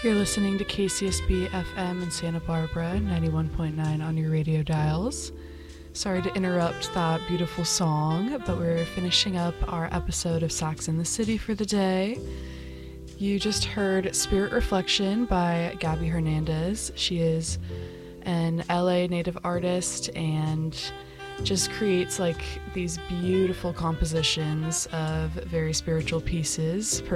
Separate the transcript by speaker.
Speaker 1: You're listening to KCSB FM in Santa Barbara, 91.9 on your radio dials. Sorry to interrupt that beautiful song, but we're finishing up our episode of Sax in the City for the day. You just heard Spirit Reflection by Gabby Hernandez. She is an LA native artist and just creates like these beautiful compositions of very spiritual pieces.